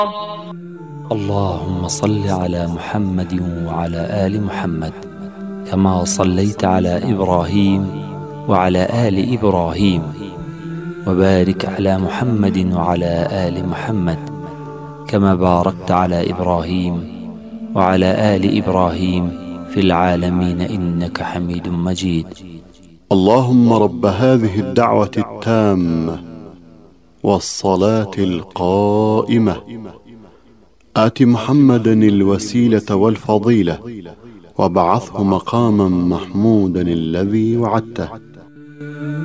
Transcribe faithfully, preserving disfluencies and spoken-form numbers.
اللهم صل على محمد وعلى آل محمد كما صليت على إبراهيم وعلى آل إبراهيم، وبارك على محمد وعلى آل محمد كما باركت على إبراهيم وعلى آل إبراهيم في العالمين إنك حميد مجيد. اللهم رب هذه الدعوة التامة والصلاة القائمة آت محمدا الوسيلة والفضيلة وابعثه مقاما محمودا الذي وعدته.